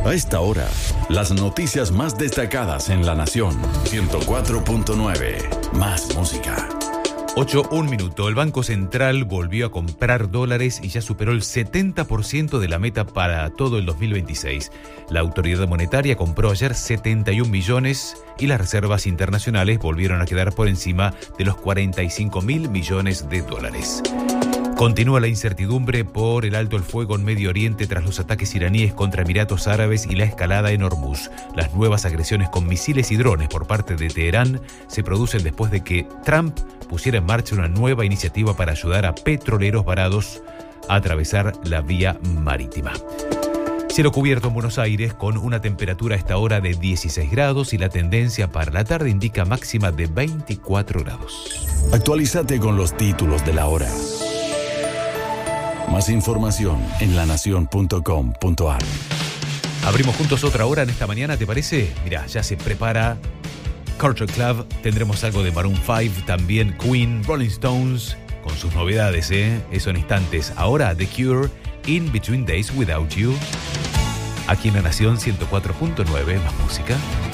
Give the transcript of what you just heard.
A esta hora, las noticias más destacadas en La Nación. 104.9. Más música. 8:01. El Banco Central volvió a comprar dólares y ya superó el 70% de la meta para todo el 2026. La autoridad monetaria compró ayer 71 millones y las reservas internacionales volvieron a quedar por encima de los 45.000 millones de dólares. Continúa la incertidumbre por el alto el fuego en Medio Oriente tras los ataques iraníes contra Emiratos Árabes y la escalada en Hormuz. Las nuevas agresiones con misiles y drones por parte de Teherán se producen después de que Trump pusiera en marcha una nueva iniciativa para ayudar a petroleros varados a atravesar la vía marítima. Cielo cubierto en Buenos Aires con una temperatura a esta hora de 16 grados y la tendencia para la tarde indica máxima de 24 grados. Actualízate con los títulos de la hora. Más información en lanacion.com.ar. Abrimos juntos otra hora en esta mañana, ¿te parece? Mirá, ya se prepara Culture Club, tendremos algo de Maroon 5, también Queen, Rolling Stones, con sus novedades, eso en instantes. Ahora The Cure, In Between Days Without You. Aquí en La Nación 104.9, más música.